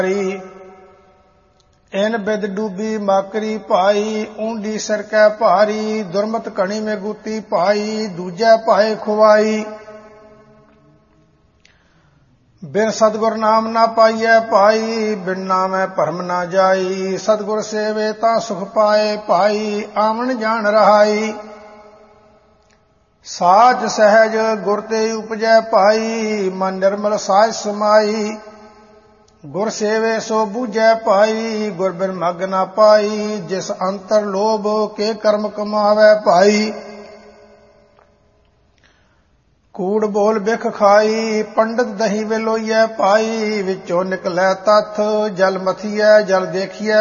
इन बिद डूबी माकरी पाई, ऊंडी सिरकै भारी, दुरमत घणी में गुती पाई, दूजै पाए खुवाई। बिन सतगुर नाम ना पाइयै पाई, बिन नामै भरम ना जाई, सतगुर सेवे तां सुख पाए पाई, आवन जान रहाई। साच सहज गुर ते उपजै पाई, मन निर्मल साज समाई, गुर सेवे सो बूझै पाई, गुर बिन मग ना पाई, जिस अंतर लोभ के कर्म कमावै पाई। कूड़ बोल बिख खाई, पंडित दही विलोईयै पाई, विचों निकलै तथ, जल मथियै जल देखियै